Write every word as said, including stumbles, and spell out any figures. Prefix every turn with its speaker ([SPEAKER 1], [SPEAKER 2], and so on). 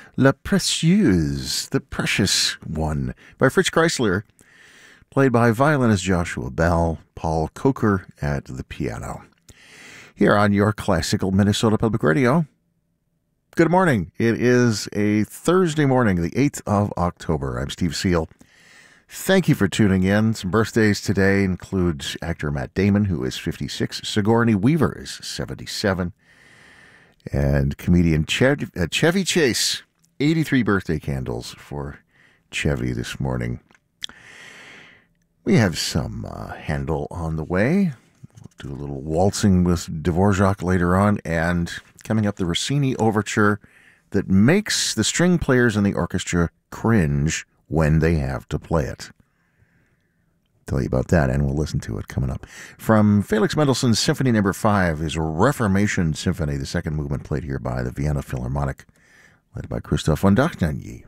[SPEAKER 1] La Précieuse, the Precious One, by Fritz Kreisler, played by violinist Joshua Bell, Paul Coker at the piano. Here on your classical Minnesota Public Radio. Good morning. It is a Thursday morning, the eighth of October. I'm Steve Seal. Thank you for tuning in. Some birthdays today include actor Matt Damon, who is fifty-six. Sigourney Weaver is seventy-seven. And comedian Chev- uh, Chevy Chase, eighty-three birthday candles for Chevy this morning. We have some uh, Handel on the way. We'll do a little waltzing with Dvorak later on. And coming up, the Rossini overture that makes the string players in the orchestra cringe when they have to play it. Tell you about that, and we'll listen to it coming up. From Felix Mendelssohn's Symphony Number Five is Reformation Symphony, the second movement played here by the Vienna Philharmonic, led by Christoph von Dohnanyi.